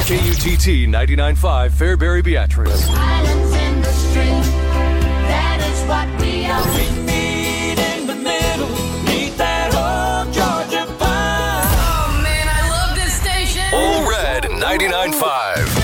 KUTT 99.5 Fairbury Beatrice. Islands in the stream, that is what we are. We meet in the middle, meet that old Georgia pie. Oh man, I love this station. All Red 99.5.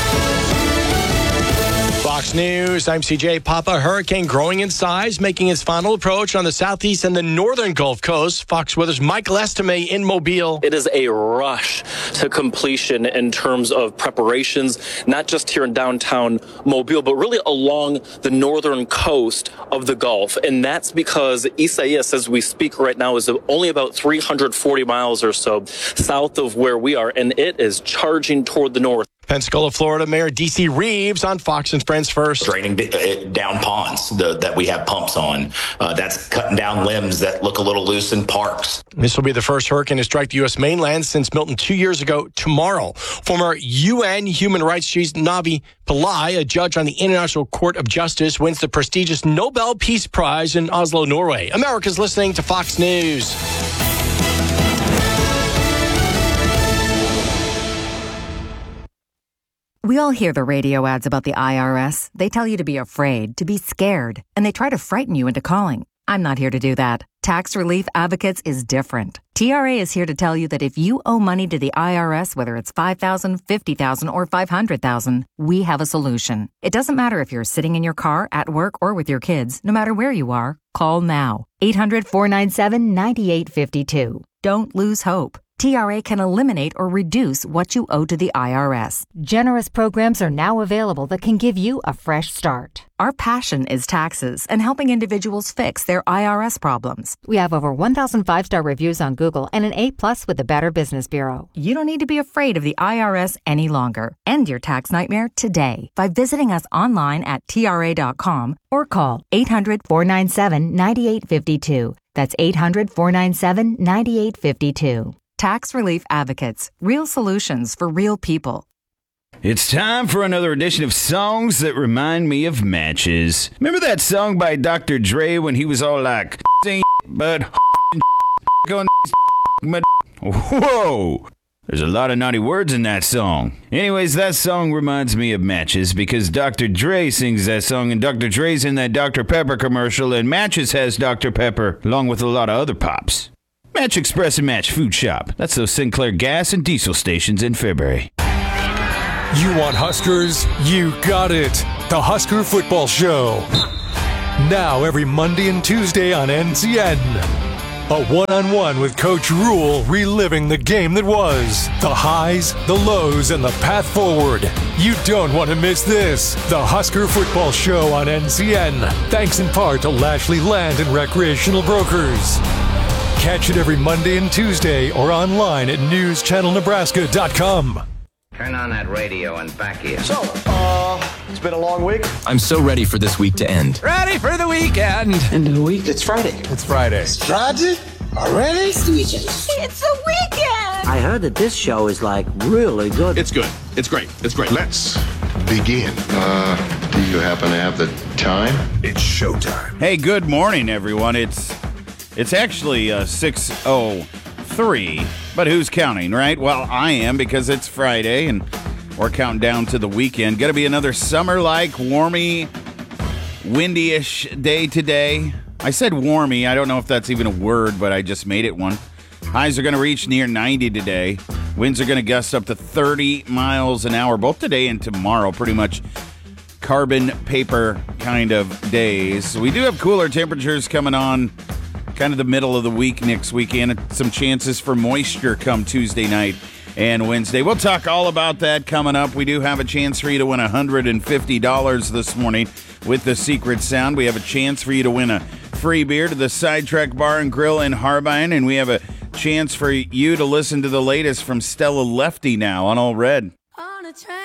Fox News, I'm CJ Papa. Hurricane growing in size, making its final approach on the southeast and the northern Gulf Coast. Fox Weather's Michael Estime in Mobile. It is a rush to completion in terms of preparations, not just here in downtown Mobile, but really along the northern coast of the Gulf. And that's because Isaias, as we speak right now, is only about 340 miles or so south of where we are, and it is charging toward the north. Pensacola, Florida Mayor D.C. Reeves on Fox and Friends First. Draining down ponds that we have pumps on. That's cutting down limbs that look a little loose in parks. This will be the first hurricane to strike the U.S. mainland since Milton 2 years ago tomorrow. Former UN human rights chief Navi Pillai, a judge on the International Court of Justice, wins the prestigious Nobel Peace Prize in Oslo, Norway. America's listening to Fox News. We all hear the radio ads about the IRS. They tell you to be afraid, to be scared, and they try to frighten you into calling. I'm not here to do that. Tax Relief Advocates is different. TRA is here to tell you that if you owe money to the IRS, whether it's $5,000, $50,000, or $500,000, we have a solution. It doesn't matter if you're sitting in your car, at work, or with your kids. No matter where you are, call now. 800-497-9852. Don't lose hope. TRA can eliminate or reduce what you owe to the IRS. Generous programs are now available that can give you a fresh start. Our passion is taxes and helping individuals fix their IRS problems. We have over 1,000 five-star reviews on Google and an A+ with the Better Business Bureau. You don't need to be afraid of the IRS any longer. End your tax nightmare today by visiting us online at TRA.com or call 800-497-9852. That's 800-497-9852. Tax Relief Advocates. Real solutions for real people. It's time for another edition of Songs That Remind Me of Matches. Remember that song by Dr. Dre when he was all like, but whoa! There's a lot of naughty words in that song. Anyways, that song reminds me of Matches because Dr. Dre sings that song, and Dr. Dre's in that Dr. Pepper commercial, and Matches has Dr. Pepper along with a lot of other pops. Match Express and Match Food Shop. That's those Sinclair gas and diesel stations in Fairbury. You want Huskers? You got it. The Husker Football Show. Now every Monday and Tuesday on NCN. A one-on-one with Coach Rule reliving the game that was. The highs, the lows, and the path forward. You don't want to miss this. The Husker Football Show on NCN. Thanks in part to Lashley Land and Recreational Brokers. Catch it every Monday and Tuesday or online at newschannelnebraska.com. Turn on that radio and back here. So, it's been a long week. I'm so ready for this week to end. Ready for the weekend. End of the week? It's Friday. It's Friday. It's Friday? Already? It's the weekend. I heard that this show is like really good. It's good. It's great. It's great. Let's begin. Do you happen to have the time? It's showtime. Hey, good morning, everyone. It's actually 6:03, but who's counting, right? Well, I am because it's Friday and we're counting down to the weekend. Going to be another summer-like, warmy, windy-ish day today. I said warmy. I don't know if that's even a word, but I just made it one. Highs are going to reach near 90 today. Winds are going to gust up to 30 miles an hour, both today and tomorrow. Pretty much carbon paper kind of days. So we do have cooler temperatures coming on kind of the middle of the week next weekend. Some chances for moisture come Tuesday night and Wednesday. We'll talk all about that coming up. We do have a chance for you to win $150 this morning with the Secret Sound. We have a chance for you to win a free beer to the Sidetrack Bar and Grill in Harbine, and we have a chance for you to listen to the latest from Stella Lefty now on All Red. On a train.